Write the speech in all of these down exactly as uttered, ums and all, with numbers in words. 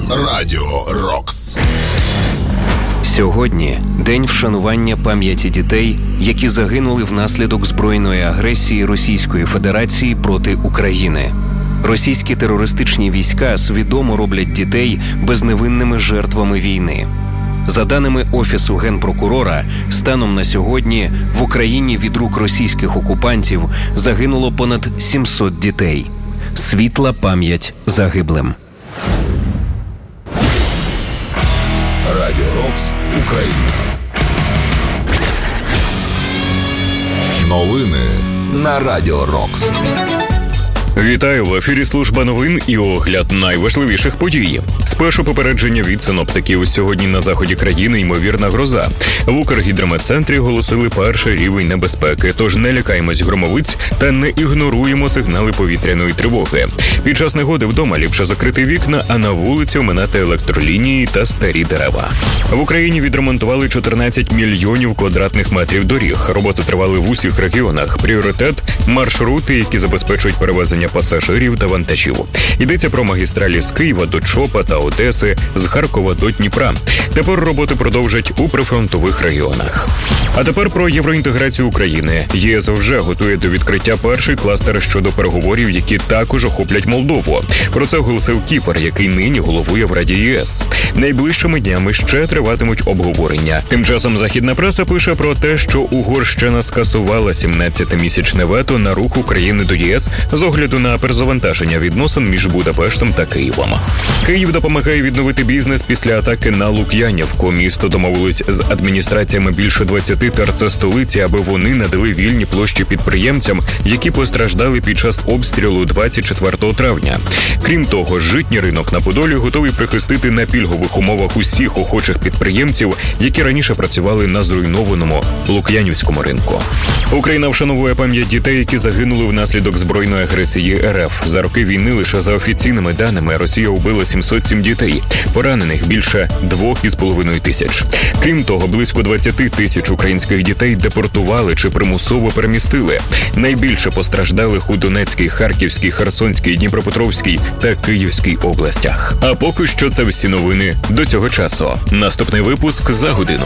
Радіо Рокс. Сьогодні день вшанування пам'яті дітей, які загинули внаслідок збройної агресії Російської Федерації проти України. Російські терористичні війська свідомо роблять дітей безневинними жертвами війни. За даними Офісу Генпрокурора, станом на сьогодні в Україні від рук російських окупантів загинуло понад сімсот дітей. Світла пам'ять загиблим. Радіо Рокс, Україна. Новини на Радіо Рокс. Вітаю, в ефірі служба новин і огляд найважливіших подій. Спершу попередження від синоптиків. Сьогодні на заході країни ймовірна гроза. В Укргідрометцентрі оголосили перший рівень небезпеки, тож не лякаємось громовиць та не ігноруємо сигнали повітряної тривоги. Під час негоди вдома ліпше закрити вікна, а на вулиці оминати електролінії та старі дерева. В Україні відремонтували чотирнадцять мільйонів квадратних метрів доріг. Роботи тривали в усіх регіонах. Пріоритет – маршрути, які забезпечують перевезення пасажирів та вантажів. Йдеться про магістралі з Києва до Чопа та Одеси, з Харкова до Дніпра. Тепер роботи продовжать у прифронтових регіонах. А тепер про євроінтеграцію України. ЄС вже готує до відкриття перший кластер щодо переговорів, які також охоплять Молдову. Про це оголосив Кіпр, який нині головує в Раді ЄС. Найближчими днями ще триватимуть обговорення. Тим часом західна преса пише про те, що Угорщина скасувала сімнадцятимісячне вето на рух України до ЄС з огляду на перезавантаження відносин між Будапештом та Києвом. Київ допомагає відновити бізнес після атаки на Лук'янівку. Місто домовилось з адміністраціями більше двадцяти ТРЦ столиці, аби вони надали вільні площі підприємцям, які постраждали під час обстрілу двадцять четвертого травня. Крім того, житній ринок на Подолі готовий прихистити на пільгових умовах усіх охочих підприємців, які раніше працювали на зруйнованому Лук'янівському ринку. Україна вшановує пам'ять дітей, які загинули внаслідок збройної агресії РФ. За роки війни лише за офіційними даними Росія вбила сімсот сім дітей, поранених більше двох із половиною тисяч. Крім того, близько двадцять тисяч українських дітей депортували чи примусово перемістили. Найбільше постраждалих у Донецькій, Харківській, Херсонській, Дніпропетровській та Київській областях. А поки що це всі новини до цього часу. Наступний випуск за годину.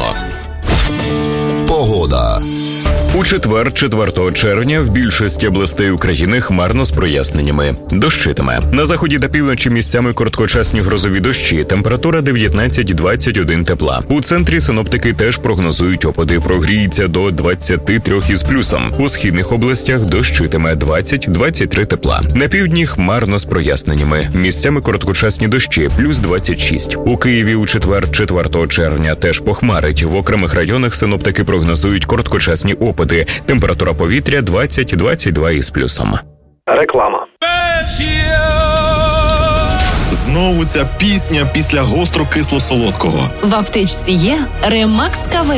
Погода. У четвер, четвертого червня, в більшості областей України хмарно з проясненнями. Дощитиме. На заході та півночі місцями короткочасні грозові дощі. Температура дев'ятнадцять - двадцять один тепла. У центрі синоптики теж прогнозують опади. Прогріється до двадцяти трьох із плюсом. У східних областях дощитиме двадцять - двадцять три тепла. На півдні хмарно з проясненнями. Місцями короткочасні дощі – плюс двадцять шість. У Києві у четвер, четвертого червня, теж похмарить. В окремих районах синоптики прогнозують короткочасні опади. Температура повітря двадцять - двадцять два із плюсом. Реклама. Знову ця пісня після гостро-кисло-солодкого. В аптечці є Ремакс КВ.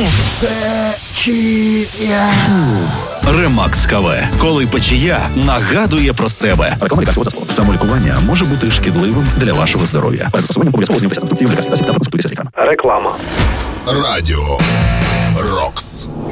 Печія. Ремакс КВ. Коли печія нагадує про себе. Реклама лікарського засобу. Самолікування може бути шкідливим для вашого здоров'я. Перед застосуванням обов'язково знайомтеся з інструкцією лікарських засобів та консультуйтеся з лікарем. Реклама. Радіо Рокс.